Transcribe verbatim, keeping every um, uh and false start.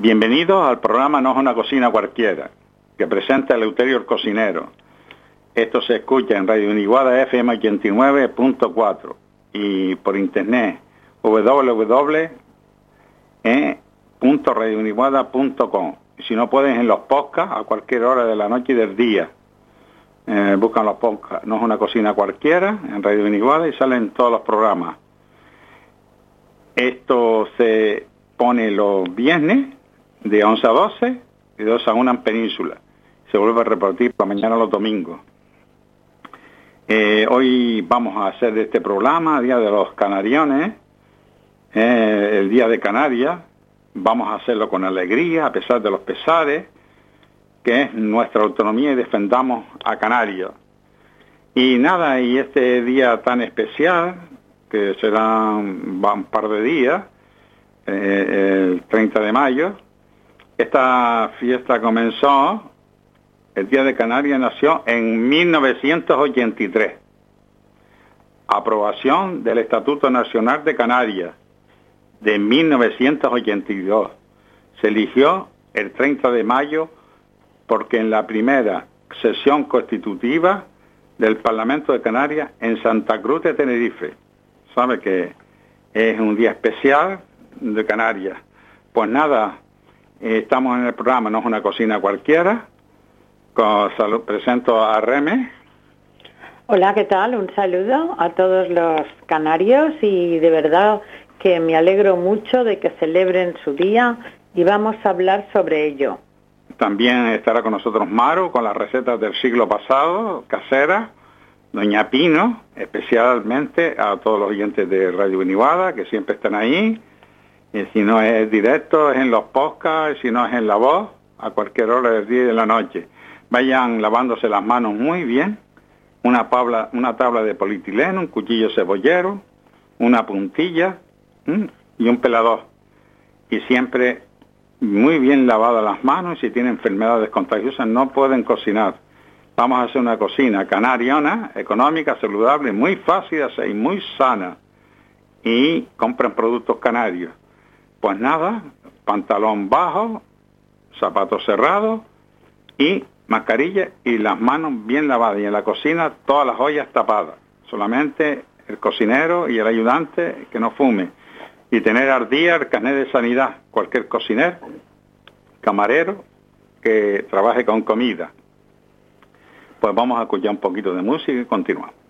Bienvenidos al programa No es una cocina cualquiera, que presenta Eleuterio el Cocinero. Esto se escucha en Radio Uniguada F M ochenta y nueve punto cuatro y por internet w w w punto radio uniguada punto com. Si no pueden, en los podcasts a cualquier hora de la noche y del día. Eh, buscan los podcasts No es una cocina cualquiera en Radio Uniguada y salen todos los programas. Esto se pone los viernes de once a doce y de dos a una en Península. Se vuelve a repartir para mañana los domingos. Eh, hoy vamos a hacer de este programa Día de los Canariones, eh, el Día de Canarias. Vamos a hacerlo con alegría, a pesar de los pesares, que es nuestra autonomía y defendamos a Canarias. Y nada, y este día tan especial, que será un, un par de días, eh, el treinta de mayo, esta fiesta comenzó, el Día de Canarias nació en mil novecientos ochenta y tres. Aprobación del Estatuto Nacional de Canarias de mil novecientos ochenta y dos. Se eligió el treinta de mayo porque en la primera sesión constitutiva del Parlamento de Canarias en Santa Cruz de Tenerife. Sabe que es un día especial de Canarias. Pues nada, estamos en el programa No es una cocina cualquiera. Con salud, presento a Reme. Hola, ¿qué tal? Un saludo a todos los canarios y de verdad que me alegro mucho de que celebren su día y vamos a hablar sobre ello. También estará con nosotros Maru con las recetas del siglo pasado, caseras. Doña Pino, especialmente a todos los oyentes de Radio Uniguada que siempre están ahí. Y si no es directo, es en los podcasts, si no es en la voz, a cualquier hora del día y de la noche. Vayan lavándose las manos muy bien, una tabla, una tabla de polietileno, un cuchillo cebollero, una puntilla ¿m? y un pelador. Y siempre muy bien lavadas las manos. Si tienen enfermedades contagiosas no pueden cocinar. Vamos a hacer una cocina canariana, económica, saludable, muy fácil de hacer y muy sana. Y compren productos canarios. Pues nada, pantalón bajo, zapatos cerrados y mascarilla y las manos bien lavadas. Y en la cocina todas las ollas tapadas. Solamente el cocinero y el ayudante que no fume. Y tener al día el carnet de sanidad. Cualquier cocinero, camarero que trabaje con comida. Pues vamos a escuchar un poquito de música y continuamos.